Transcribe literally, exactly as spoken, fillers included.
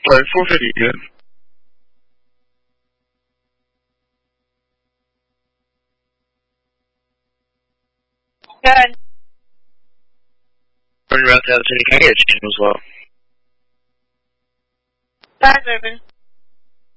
Sorry, four fifty, yeah. Good. Turn around to Can I get a chicken as well? That's open.